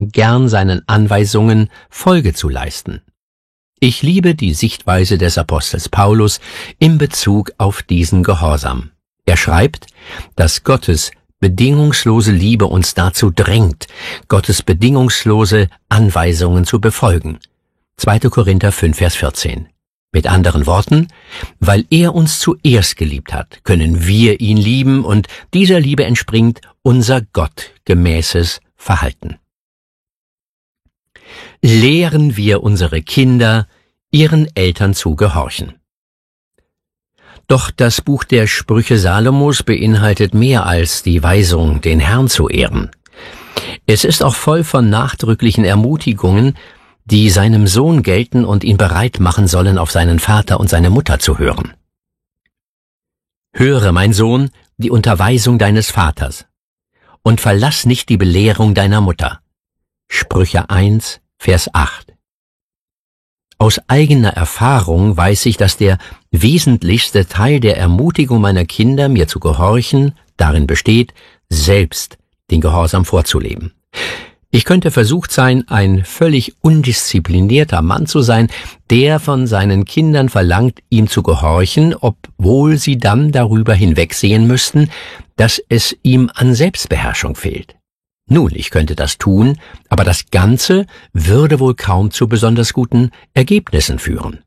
gern seinen Anweisungen Folge zu leisten. Ich liebe die Sichtweise des Apostels Paulus in Bezug auf diesen Gehorsam. Er schreibt, dass Gottes bedingungslose Liebe uns dazu drängt, Gottes bedingungslose Anweisungen zu befolgen. 2. Korinther 5, Vers 14. Mit anderen Worten, weil er uns zuerst geliebt hat, können wir ihn lieben und dieser Liebe entspringt unser gottgemäßes Verhalten. Lehren wir unsere Kinder, ihren Eltern zu gehorchen. Doch das Buch der Sprüche Salomos beinhaltet mehr als die Weisung, den Herrn zu ehren. Es ist auch voll von nachdrücklichen Ermutigungen, die seinem Sohn gelten und ihn bereit machen sollen, auf seinen Vater und seine Mutter zu hören. Höre, mein Sohn, die Unterweisung deines Vaters und verlass nicht die Belehrung deiner Mutter. Sprüche 1, Vers 8. Aus eigener Erfahrung weiß ich, dass der wesentlichste Teil der Ermutigung meiner Kinder, mir zu gehorchen, darin besteht, selbst den Gehorsam vorzuleben. Ich könnte versucht sein, ein völlig undisziplinierter Mann zu sein, der von seinen Kindern verlangt, ihm zu gehorchen, obwohl sie dann darüber hinwegsehen müssten, dass es ihm an Selbstbeherrschung fehlt. Nun, ich könnte das tun, aber das Ganze würde wohl kaum zu besonders guten Ergebnissen führen.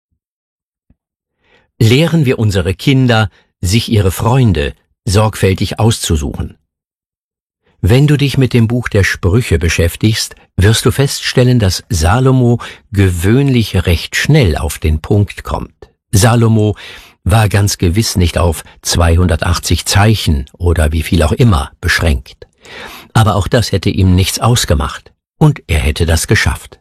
Lehren wir unsere Kinder, sich ihre Freunde sorgfältig auszusuchen. Wenn du dich mit dem Buch der Sprüche beschäftigst, wirst du feststellen, dass Salomo gewöhnlich recht schnell auf den Punkt kommt. Salomo war ganz gewiss nicht auf 280 Zeichen oder wie viel auch immer beschränkt. Aber auch das hätte ihm nichts ausgemacht, und er hätte das geschafft.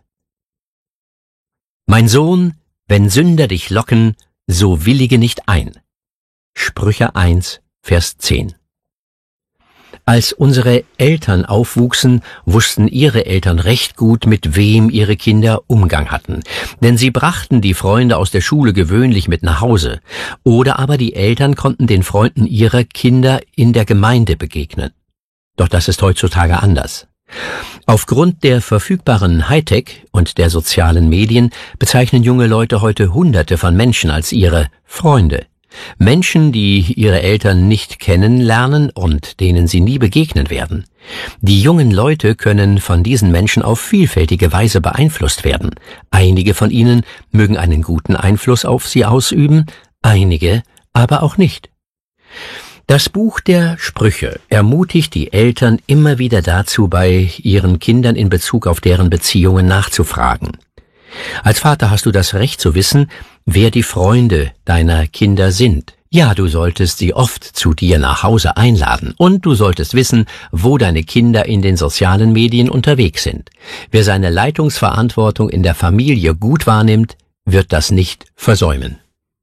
Mein Sohn, wenn Sünder dich locken, so willige nicht ein. Sprüche 1, Vers 10. Als unsere Eltern aufwuchsen, wussten ihre Eltern recht gut, mit wem ihre Kinder Umgang hatten, denn sie brachten die Freunde aus der Schule gewöhnlich mit nach Hause, oder aber die Eltern konnten den Freunden ihrer Kinder in der Gemeinde begegnen. Doch das ist heutzutage anders. Aufgrund der verfügbaren Hightech und der sozialen Medien bezeichnen junge Leute heute Hunderte von Menschen als ihre Freunde. Menschen, die ihre Eltern nicht kennenlernen und denen sie nie begegnen werden. Die jungen Leute können von diesen Menschen auf vielfältige Weise beeinflusst werden. Einige von ihnen mögen einen guten Einfluss auf sie ausüben, einige aber auch nicht. Das Buch der Sprüche ermutigt die Eltern immer wieder dazu, bei ihren Kindern in Bezug auf deren Beziehungen nachzufragen. Als Vater hast du das Recht zu wissen, wer die Freunde deiner Kinder sind. Ja, du solltest sie oft zu dir nach Hause einladen und du solltest wissen, wo deine Kinder in den sozialen Medien unterwegs sind. Wer seine Leitungsverantwortung in der Familie gut wahrnimmt, wird das nicht versäumen.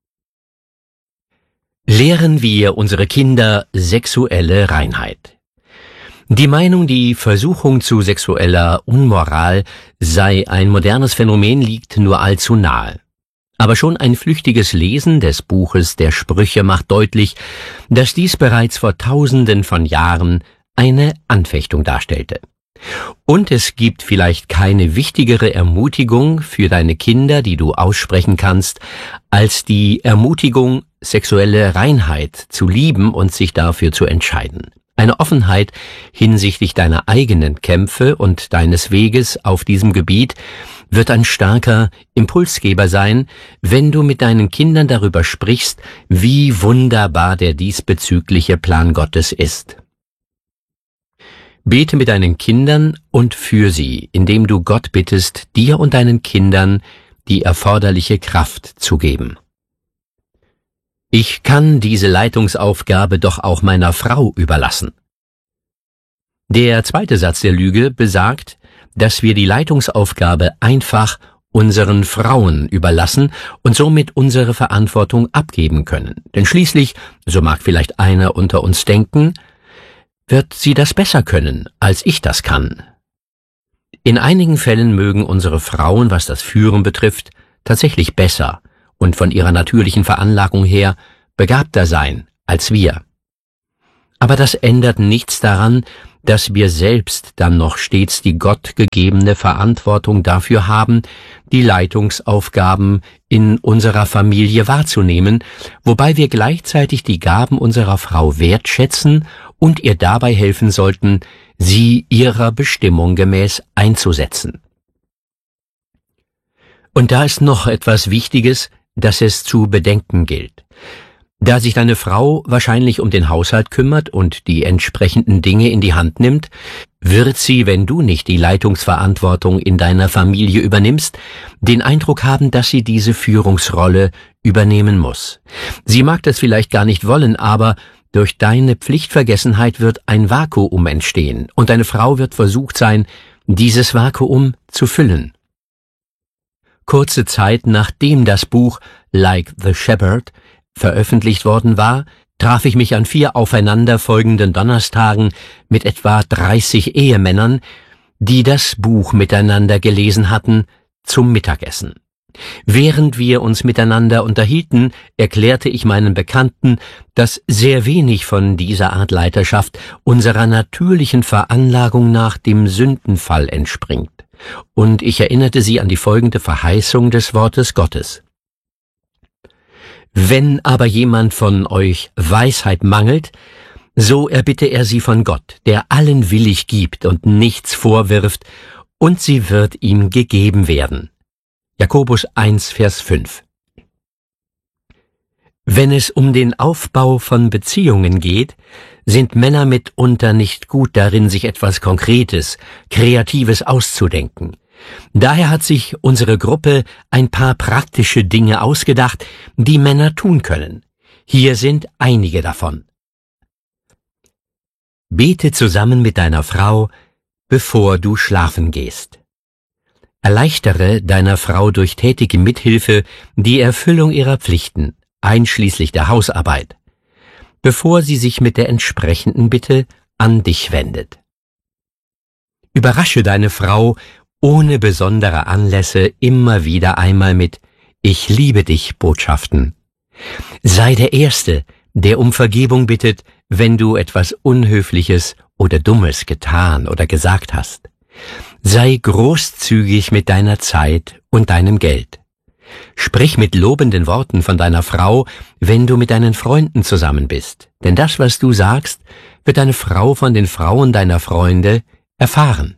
Lehren wir unsere Kinder sexuelle Reinheit. Die Meinung, die Versuchung zu sexueller Unmoral sei ein modernes Phänomen, liegt nur allzu nahe. Aber schon ein flüchtiges Lesen des Buches der Sprüche macht deutlich, dass dies bereits vor Tausenden von Jahren eine Anfechtung darstellte. Und es gibt vielleicht keine wichtigere Ermutigung für deine Kinder, die du aussprechen kannst, als die Ermutigung, sexuelle Reinheit zu lieben und sich dafür zu entscheiden. Eine Offenheit hinsichtlich deiner eigenen Kämpfe und deines Weges auf diesem Gebiet wird ein starker Impulsgeber sein, wenn du mit deinen Kindern darüber sprichst, wie wunderbar der diesbezügliche Plan Gottes ist. Bete mit deinen Kindern und für sie, indem du Gott bittest, dir und deinen Kindern die erforderliche Kraft zu geben. Ich kann diese Leitungsaufgabe doch auch meiner Frau überlassen. Der zweite Satz der Lüge besagt, dass wir die Leitungsaufgabe einfach unseren Frauen überlassen und somit unsere Verantwortung abgeben können. Denn schließlich, so mag vielleicht einer unter uns denken, wird sie das besser können, als ich das kann. In einigen Fällen mögen unsere Frauen, was das Führen betrifft, tatsächlich besser und von ihrer natürlichen Veranlagung her begabter sein als wir. Aber das ändert nichts daran, dass wir selbst dann noch stets die gottgegebene Verantwortung dafür haben, die Leitungsaufgaben in unserer Familie wahrzunehmen, wobei wir gleichzeitig die Gaben unserer Frau wertschätzen und ihr dabei helfen sollten, sie ihrer Bestimmung gemäß einzusetzen. Und da ist noch etwas Wichtiges, das es zu bedenken gilt. Da sich deine Frau wahrscheinlich um den Haushalt kümmert und die entsprechenden Dinge in die Hand nimmt, wird sie, wenn du nicht die Leitungsverantwortung in deiner Familie übernimmst, den Eindruck haben, dass sie diese Führungsrolle übernehmen muss. Sie mag das vielleicht gar nicht wollen, aber durch deine Pflichtvergessenheit wird ein Vakuum entstehen und deine Frau wird versucht sein, dieses Vakuum zu füllen. Kurze Zeit nachdem das Buch Like the Shepherd veröffentlicht worden war, traf ich mich an 4 aufeinanderfolgenden Donnerstagen mit etwa 30 Ehemännern, die das Buch miteinander gelesen hatten, zum Mittagessen. Während wir uns miteinander unterhielten, erklärte ich meinen Bekannten, dass sehr wenig von dieser Art Leiterschaft unserer natürlichen Veranlagung nach dem Sündenfall entspringt. Und ich erinnerte sie an die folgende Verheißung des Wortes Gottes. Wenn aber jemand von euch Weisheit mangelt, so erbitte er sie von Gott, der allen willig gibt und nichts vorwirft, und sie wird ihm gegeben werden. Jakobus 1, Vers 5. Wenn es um den Aufbau von Beziehungen geht, sind Männer mitunter nicht gut darin, sich etwas Konkretes, Kreatives auszudenken. Daher hat sich unsere Gruppe ein paar praktische Dinge ausgedacht, die Männer tun können. Hier sind einige davon. Bete zusammen mit deiner Frau, bevor du schlafen gehst. Erleichtere deiner Frau durch tätige Mithilfe die Erfüllung ihrer Pflichten, einschließlich der Hausarbeit, bevor sie sich mit der entsprechenden Bitte an dich wendet. Überrasche deine Frau ohne besondere Anlässe immer wieder einmal mit »Ich liebe dich« Botschaften. Sei der Erste, der um Vergebung bittet, wenn du etwas Unhöfliches oder Dummes getan oder gesagt hast. Sei großzügig mit deiner Zeit und deinem Geld. Sprich mit lobenden Worten von deiner Frau, wenn du mit deinen Freunden zusammen bist, denn das, was du sagst, wird deine Frau von den Frauen deiner Freunde erfahren.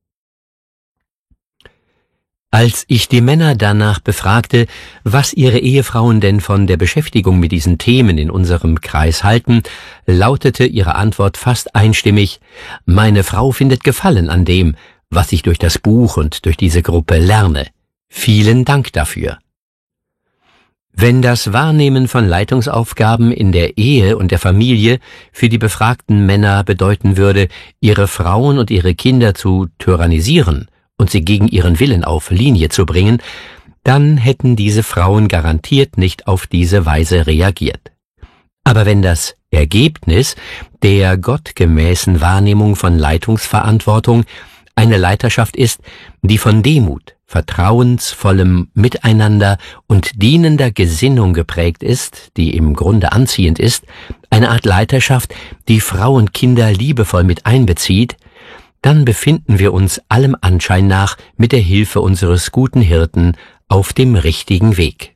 Als ich die Männer danach befragte, was ihre Ehefrauen denn von der Beschäftigung mit diesen Themen in unserem Kreis halten, lautete ihre Antwort fast einstimmig: Meine Frau findet Gefallen an dem, was ich durch das Buch und durch diese Gruppe lerne. Vielen Dank dafür. Wenn das Wahrnehmen von Leitungsaufgaben in der Ehe und der Familie für die befragten Männer bedeuten würde, ihre Frauen und ihre Kinder zu tyrannisieren und sie gegen ihren Willen auf Linie zu bringen, dann hätten diese Frauen garantiert nicht auf diese Weise reagiert. Aber wenn das Ergebnis der gottgemäßen Wahrnehmung von Leitungsverantwortung eine Leiterschaft ist, die von Demut, vertrauensvollem Miteinander und dienender Gesinnung geprägt ist, die im Grunde anziehend ist, eine Art Leiterschaft, die Frau und Kinder liebevoll mit einbezieht, dann befinden wir uns allem Anschein nach mit der Hilfe unseres guten Hirten auf dem richtigen Weg.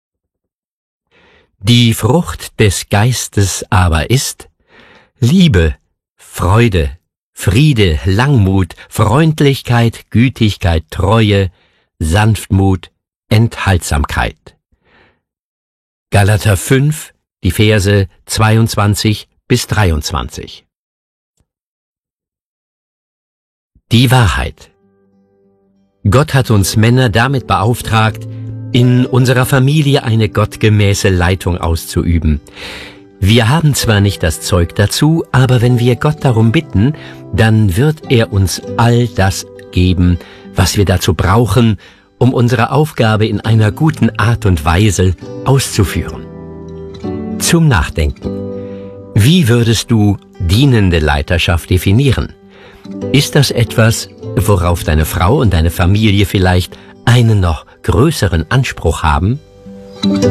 Die Frucht des Geistes aber ist Liebe, Freude, Friede, Langmut, Freundlichkeit, Gütigkeit, Treue, Sanftmut, Enthaltsamkeit. Galater 5, die Verse 22 bis 23. Die Wahrheit. Gott hat uns Männer damit beauftragt, in unserer Familie eine gottgemäße Leitung auszuüben. Wir haben zwar nicht das Zeug dazu, aber wenn wir Gott darum bitten, dann wird er uns all das geben, was wir dazu brauchen, um unsere Aufgabe in einer guten Art und Weise auszuführen. Zum Nachdenken. Wie würdest du dienende Leiterschaft definieren? Ist das etwas, worauf deine Frau und deine Familie vielleicht einen noch größeren Anspruch haben?